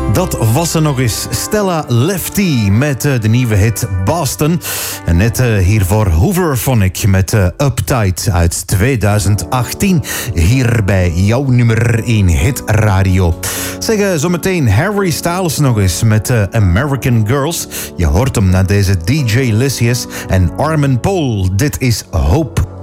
Dat was er nog eens. Stella Lefty met de nieuwe hit Boston. En net hiervoor Hooverphonic met Uptight uit 2018. Hier bij jouw nummer 1 hit radio. Zeg, zometeen Harry Styles nog eens met American Girls. Je hoort hem naar deze DJ Lysius en Armin Paul. Dit is Hope.